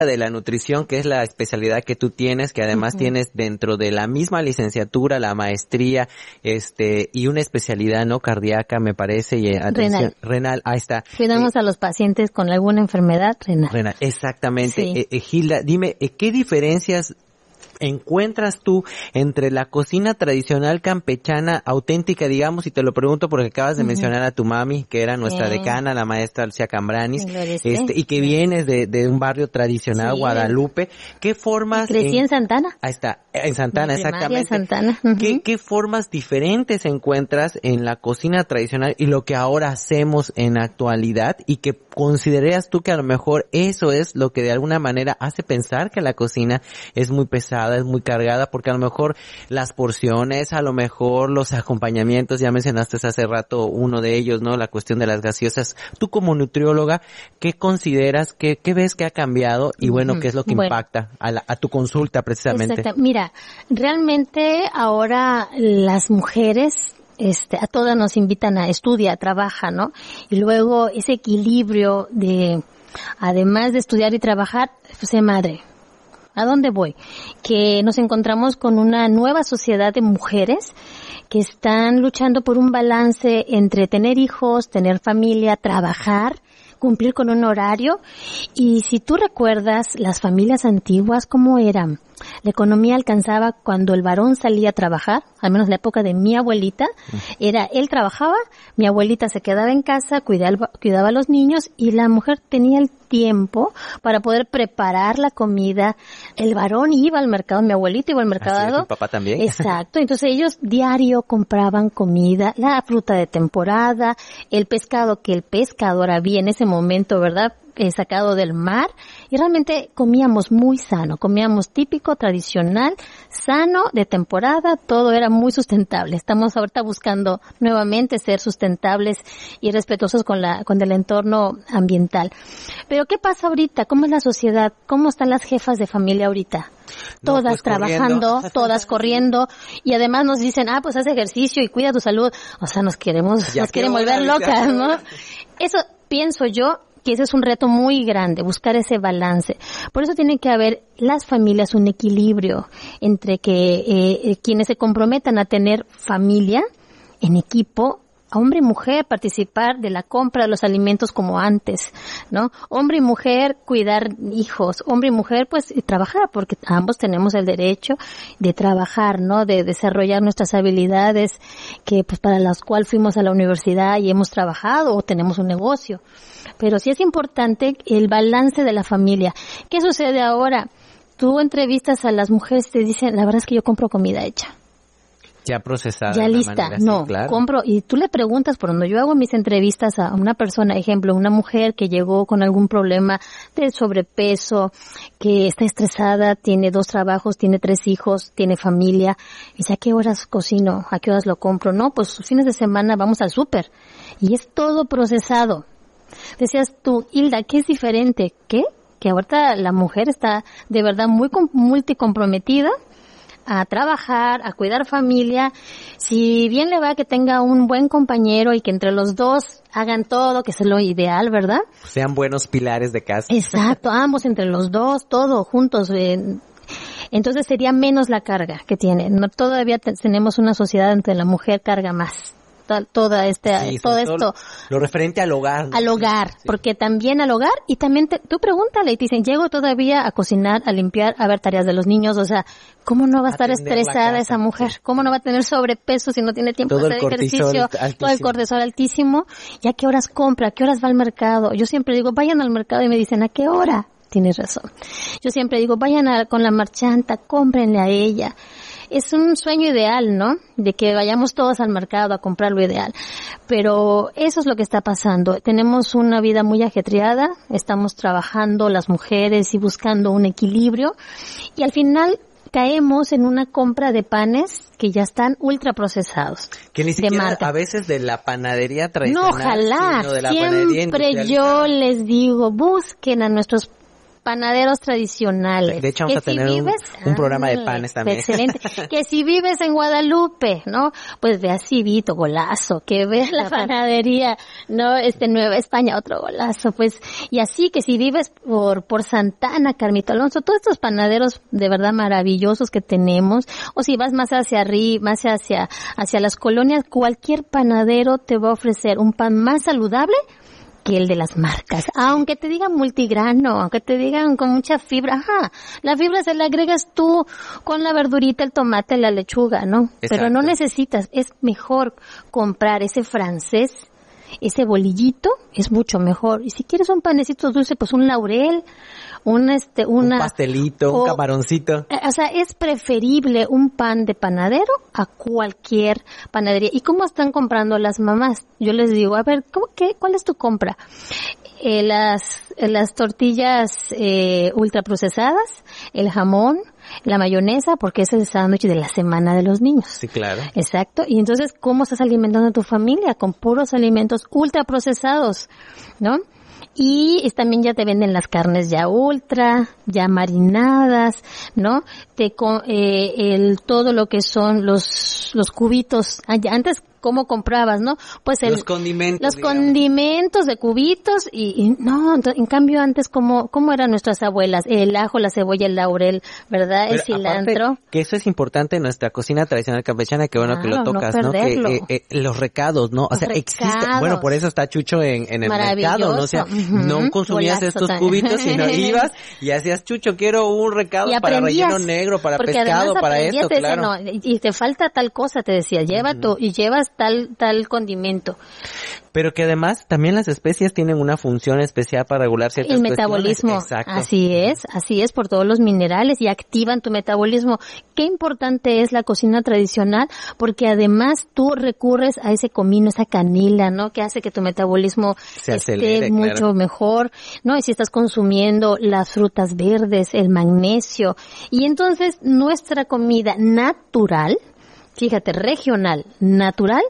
de la nutrición, que es la especialidad que tú tienes, que además tienes dentro de la misma licenciatura, la maestría, y una especialidad, ¿no? Cardíaca, me parece, y atención, renal, ahí está. Cuidamos a los pacientes con alguna enfermedad renal. Exactamente. Sí. Gilda, dime, ¿qué diferencias encuentras tú entre la cocina tradicional campechana auténtica, digamos, y te lo pregunto porque acabas de mencionar a tu mami, que era nuestra decana, la maestra Lucía Cambranis, y que vienes de un barrio tradicional, Guadalupe? ¿Qué formas? Crecí en Santana. Ahí está, en Santana, exactamente. En Santana. ¿Qué formas diferentes encuentras en la cocina tradicional y lo que ahora hacemos en la actualidad, y que consideras tú que a lo mejor eso es lo que de alguna manera hace pensar que la cocina es muy pesada, es muy cargada, porque a lo mejor las porciones, a lo mejor los acompañamientos, ya mencionaste hace rato uno de ellos, ¿no? La cuestión de las gaseosas. Tú como nutrióloga, ¿qué consideras, qué ves que ha cambiado y bueno, qué es lo que impacta a tu consulta precisamente? Exacto. Mira, realmente ahora las mujeres a todas nos invitan a estudiar, trabaja, ¿no? Y luego ese equilibrio de, además de estudiar y trabajar, pues ser madre. ¿A dónde voy? Que nos encontramos con una nueva sociedad de mujeres que están luchando por un balance entre tener hijos, tener familia, trabajar, cumplir con un horario. Y si tú recuerdas las familias antiguas, ¿cómo eran? La economía alcanzaba cuando el varón salía a trabajar, al menos la época de mi abuelita, era él trabajaba, mi abuelita se quedaba en casa, cuidaba a los niños y la mujer tenía el tiempo para poder preparar la comida. El varón iba al mercado, mi abuelita iba al mercado. ¿Tu papá también? Exacto, entonces ellos diario compraban comida, la fruta de temporada, el pescado que el pescador había en ese momento, ¿verdad?, sacado del mar, y realmente comíamos muy sano, comíamos típico, tradicional, sano, de temporada, todo era muy sustentable. Estamos ahorita buscando nuevamente ser sustentables y respetuosos con el entorno ambiental. Pero ¿qué pasa ahorita? ¿Cómo es la sociedad? ¿Cómo están las jefas de familia ahorita? Todas pues trabajando, todas corriendo, y además nos dicen, pues haz ejercicio y cuida tu salud. O sea, nos quieren volver locas, ¿no? Eso pienso yo, que ese es un reto muy grande, buscar ese balance. Por eso tiene que haber las familias un equilibrio entre que quienes se comprometan a tener familia en equipo, a hombre y mujer participar de la compra de los alimentos como antes, ¿no? Hombre y mujer cuidar hijos, hombre y mujer pues trabajar, porque ambos tenemos el derecho de trabajar, ¿no? De desarrollar nuestras habilidades que pues para las cuales fuimos a la universidad y hemos trabajado o tenemos un negocio. Pero sí es importante el balance de la familia. ¿Qué sucede ahora? Tú entrevistas a las mujeres y te dicen, la verdad es que yo compro comida hecha. Ya procesada. Ya lista. No, claro. Compro, y tú le preguntas, por donde yo hago mis entrevistas a una persona, ejemplo, una mujer que llegó con algún problema de sobrepeso, que está estresada, tiene 2 trabajos, tiene 3 hijos, tiene familia, y dice, ¿a qué horas cocino? ¿A qué horas lo compro? No, pues fines de semana vamos al súper, y es todo procesado. Decías tú, Hilda, ¿qué es diferente? ¿Qué? Que ahorita la mujer está de verdad muy multicomprometida a trabajar, a cuidar familia. Si bien le va que tenga un buen compañero y que entre los dos hagan todo, que es lo ideal, ¿verdad? Sean buenos pilares de casa. Exacto, ambos entre los dos, todo juntos. Entonces sería menos la carga que tiene. No, todavía tenemos una sociedad en que la mujer carga más. Todo esto lo referente al hogar, ¿no? Al hogar, sí. Porque también al hogar, y también tú pregúntale y te dicen, llego todavía a cocinar, a limpiar, a ver tareas de los niños, o sea, ¿cómo no va a estar estresada esa mujer? ¿Cómo no va a tener sobrepeso si no tiene tiempo de hacer ejercicio? Todo el cortisol altísimo. ¿Y a qué horas compra? ¿A qué horas va al mercado? Yo siempre digo, vayan al mercado, y me dicen, ¿a qué hora? Tienes razón. Yo siempre digo, vayan con la marchanta, cómprenle a ella. Es un sueño ideal, ¿no? De que vayamos todos al mercado a comprar lo ideal. Pero eso es lo que está pasando. Tenemos una vida muy ajetreada, estamos trabajando las mujeres y buscando un equilibrio. Y al final caemos en una compra de panes que ya están ultraprocesados. Que ni siquiera a veces de la panadería tradicional. No, ojalá. Sino de la siempre yo les digo, busquen a nuestros panaderos tradicionales. De hecho, vamos a tener un programa de panes también. Excelente. Que si vives en Guadalupe, ¿no? Pues ve a Cibito, golazo. Que veas la panadería, ¿no? Nueva España, otro golazo. Pues, y así que si vives por Santana, Carmito Alonso, todos estos panaderos de verdad maravillosos que tenemos, o si vas más hacia arriba, más hacia las colonias, cualquier panadero te va a ofrecer un pan más saludable que el de las marcas, aunque te digan multigrano, aunque te digan con mucha fibra, la fibra se la agregas tú con la verdurita, el tomate, la lechuga, ¿no? Exacto. Pero no necesitas, es mejor comprar ese francés, ese bolillito, es mucho mejor. Y si quieres un panecito dulce, pues un laurel, un pastelito, un camaroncito. O sea, es preferible un pan de panadero a cualquier panadería. ¿Y cómo están comprando las mamás? Yo les digo, a ver, ¿cuál es tu compra? Las tortillas ultraprocesadas, el jamón, la mayonesa, porque es el sándwich de la semana de los niños. Sí, claro. Exacto. Y entonces, ¿cómo estás alimentando a tu familia? Con puros alimentos ultraprocesados, ¿no? Y también ya te venden las carnes ya ya marinadas, ¿no? Todo lo que son los cubitos. Antes, ¿cómo comprabas, no? Pues los condimentos. Los condimentos de cubitos y no, en cambio antes, ¿cómo eran nuestras abuelas? El ajo, la cebolla, el laurel, ¿verdad? Pero el cilantro. Aparte, que eso es importante en nuestra cocina tradicional campechana, que bueno que lo tocas, ¿no? Que los recados, ¿no? O sea, existen. Bueno, por eso está Chucho en el mercado, ¿no? O sea, no consumías estos cubitos, sino ibas y hacías, Chucho, quiero un recado para relleno negro, para pescado, para esto, claro. Decía, no, y te falta tal cosa, te decía, llevas tal condimento. Pero que además también las especias tienen una función especial para regular ciertas cuestiones. El metabolismo. Exacto. Así es por todos los minerales y activan tu metabolismo. Qué importante es la cocina tradicional, porque además tú recurres a ese comino, esa canela, ¿no? Que hace que tu metabolismo esté mucho mejor, ¿no? Y si estás consumiendo las frutas verdes, el magnesio. Y entonces nuestra comida natural, fíjate, regional, natural,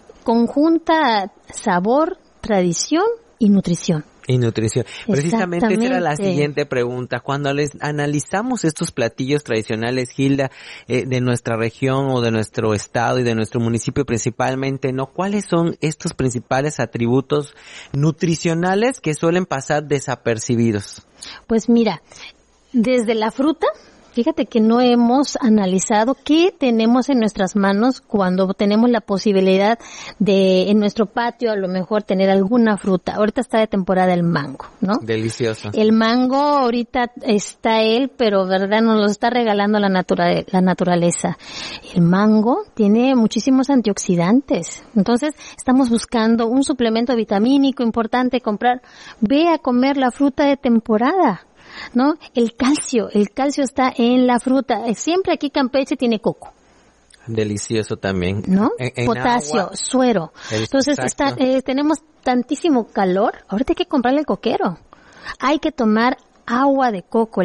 conjunta sabor, tradición y nutrición. Precisamente esa era la siguiente pregunta. Cuando analizamos estos platillos tradicionales, Gilda, de nuestra región o de nuestro estado y de nuestro municipio principalmente, ¿no? ¿Cuáles son estos principales atributos nutricionales que suelen pasar desapercibidos? Pues mira, desde la fruta, fíjate que no hemos analizado qué tenemos en nuestras manos cuando tenemos la posibilidad de, en nuestro patio, a lo mejor tener alguna fruta. Ahorita está de temporada el mango, ¿no? Delicioso. El mango ahorita está pero verdad nos lo está regalando la naturaleza. El mango tiene muchísimos antioxidantes. Entonces, estamos buscando un suplemento vitamínico importante comprar. Ve a comer la fruta de temporada, ¿no? El calcio está en la fruta. Siempre aquí Campeche tiene coco. Delicioso también. ¿No? Potasio, agua, suero. Entonces tenemos tantísimo calor. Ahorita hay que comprarle el coquero. Hay que tomar agua de coco.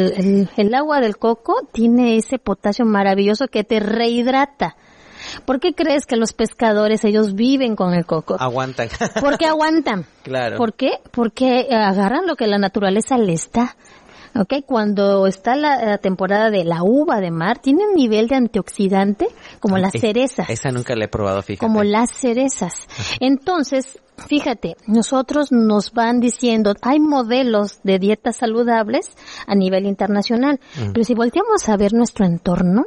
El agua del coco tiene ese potasio maravilloso que te rehidrata. ¿Por qué crees que los pescadores, ellos viven con el coco? Aguantan. ¿Por qué aguantan? Claro. ¿Por qué? Porque agarran lo que la naturaleza les da. Okay, cuando está la temporada de la uva de mar, tiene un nivel de antioxidante como las cerezas. Esa nunca la he probado, fíjate. Como las cerezas. Entonces, fíjate, nosotros nos van diciendo, hay modelos de dietas saludables a nivel internacional, pero si volteamos a ver nuestro entorno,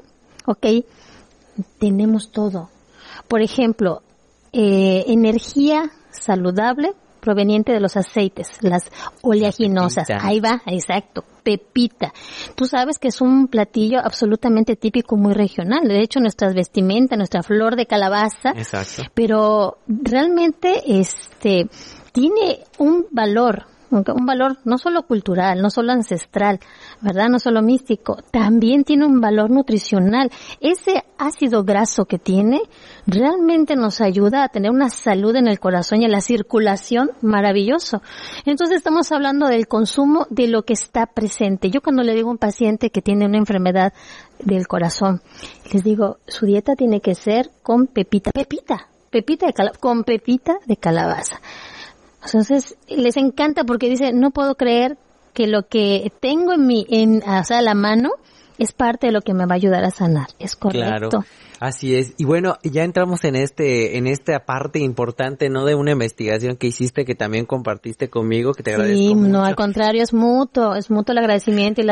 tenemos todo. Por ejemplo, energía saludable proveniente de los aceites, las oleaginosas. Ahí va, exacto, pepita. Tú sabes que es un platillo absolutamente típico, muy regional. De hecho, nuestras vestimentas, nuestra flor de calabaza. Exacto. Pero realmente tiene un valor no solo cultural, no solo ancestral, ¿verdad? No solo místico, también tiene un valor nutricional. Ese ácido graso que tiene realmente nos ayuda a tener una salud en el corazón y en la circulación maravilloso. Entonces estamos hablando del consumo de lo que está presente. Yo cuando le digo a un paciente que tiene una enfermedad del corazón, les digo, su dieta tiene que ser con pepita de calabaza. Entonces, les encanta porque dice, no puedo creer que lo que tengo o sea, a la mano es parte de lo que me va a ayudar a sanar. Es correcto. Claro. Así es. Y bueno, ya entramos en esta parte importante, ¿no? De una investigación que hiciste, que también compartiste conmigo, que te agradezco mucho. Sí, no, al contrario, es mutuo el agradecimiento y